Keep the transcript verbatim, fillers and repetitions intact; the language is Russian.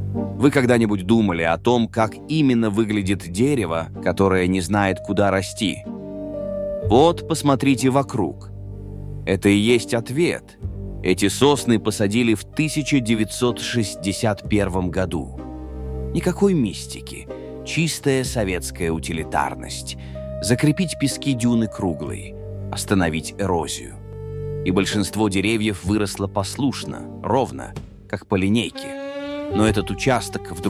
Вы когда-нибудь думали о том, как именно выглядит дерево, которое не знает, куда расти? Вот, посмотрите вокруг. Это и есть ответ. Эти сосны посадили в тысяча девятьсот шестьдесят первом году. Никакой мистики, чистая советская утилитарность. Закрепить пески дюны круглой, остановить эрозию. И большинство деревьев выросло послушно, ровно, как по линейке. Но этот участок вдруг